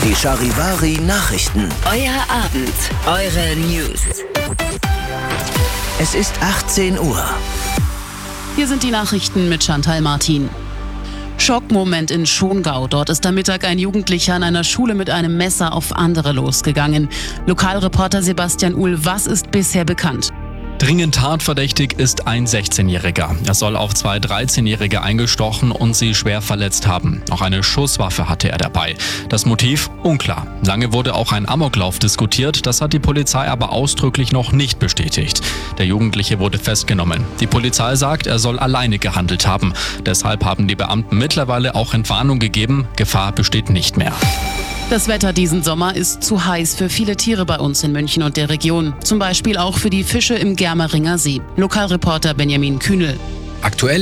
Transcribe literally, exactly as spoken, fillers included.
Die Charivari Nachrichten. Euer Abend, eure News. Es ist achtzehn Uhr. Hier sind die Nachrichten mit Chantal Martin. Schockmoment in Schongau. Dort ist am Mittag ein Jugendlicher an einer Schule mit einem Messer auf andere losgegangen. Lokalreporter Sebastian Uhl, was ist bisher bekannt? Dringend tatverdächtig ist ein sechzehnjähriger. Er soll auf zwei dreizehnjährige eingestochen und sie schwer verletzt haben. Auch eine Schusswaffe hatte er dabei. Das Motiv? Unklar. Lange wurde auch ein Amoklauf diskutiert, das hat die Polizei aber ausdrücklich noch nicht bestätigt. Der Jugendliche wurde festgenommen. Die Polizei sagt, er soll alleine gehandelt haben. Deshalb haben die Beamten mittlerweile auch Entwarnung gegeben. Gefahr besteht nicht mehr. Das Wetter diesen Sommer ist zu heiß für viele Tiere bei uns in München und der Region. Zum Beispiel auch für die Fische im Germeringer See. Lokalreporter Benjamin Kühnel. Aktuell